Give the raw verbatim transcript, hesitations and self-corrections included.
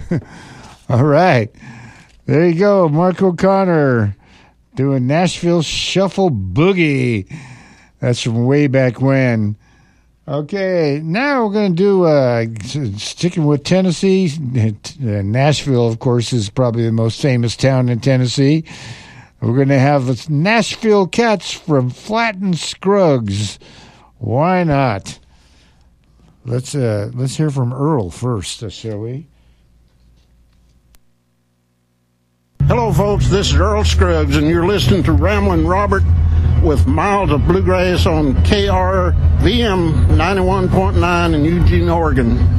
All right. There you go. Mark O'Connor doing Nashville Shuffle Boogie. That's from way back when. Okay, now we're going to do, uh, sticking with Tennessee. Nashville, of course, is probably the most famous town in Tennessee. We're going to have the Nashville Cats from Flatt and Scruggs. Why not? Let's uh, let's hear from Earl first, shall we? Hello, folks. This is Earl Scruggs, and you're listening to Ramblin' Robert with Miles of Bluegrass on K R V M ninety-one point nine in Eugene, Oregon.